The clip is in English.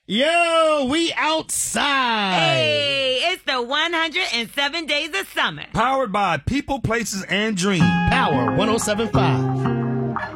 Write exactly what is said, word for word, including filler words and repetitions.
Yo, we outside. Hey, it's the one hundred seven Days of Summer. Powered by People, Places, and Dreams. Power one oh seven point five.